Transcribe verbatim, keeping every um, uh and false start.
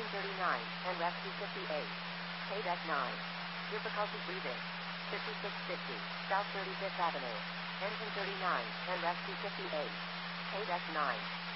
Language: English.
Engine thirty-nine, and rescue fifty-eight. K-Deck nine. Difficulty breathing. fifty-six fifty, South thirty-fifth Avenue. Engine thirty-nine, and rescue fifty-eight. K-Deck nine.